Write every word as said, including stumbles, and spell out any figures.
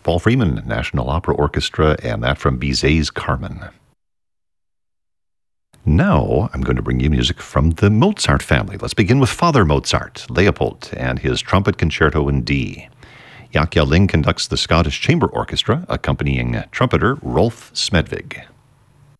Paul Freeman, National Opera Orchestra, and that from Bizet's Carmen. Now I'm going to bring you music from the Mozart family. Let's begin with Father Mozart, Leopold, and his Trumpet Concerto in D. Jaak Jalling conducts the Scottish Chamber Orchestra, accompanying trumpeter Rolf Smedvig.